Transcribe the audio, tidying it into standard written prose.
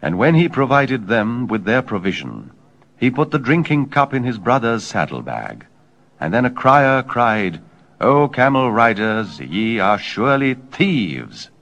And when he provided them with their provision, he put the drinking cup in his brother's saddle-bag. And then a crier cried, O camel riders, ye are surely thieves!